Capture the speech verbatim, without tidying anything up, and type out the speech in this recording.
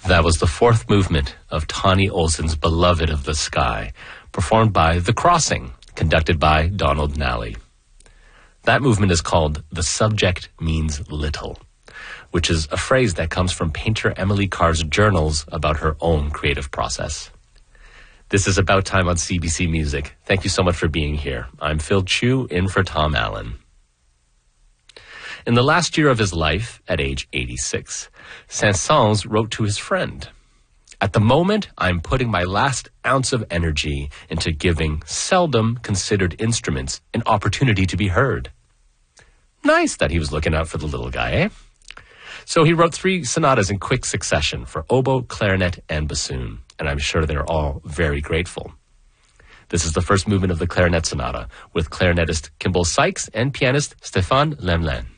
That was the fourth movement of Tawny Olson's Beloved of the Sky, performed by The Crossing, conducted by Donald Nally. That movement is called The Subject Means Little, which is a phrase that comes from painter Emily Carr's journals about her own creative process. This is About Time on C B C Music. Thank you so much for being here. I'm Phil Chu, in for Tom Allen. In the last year of his life, at age eighty-six, Saint-Saëns wrote to his friend, "At the moment, I'm putting my last ounce of energy into giving seldom considered instruments an opportunity to be heard." Nice that he was looking out for the little guy, eh? So he wrote three sonatas in quick succession for oboe, clarinet, and bassoon, and I'm sure they're all very grateful. This is the first movement of the Clarinet Sonata with clarinetist Kimball Sykes and pianist Stéphane Lemlin.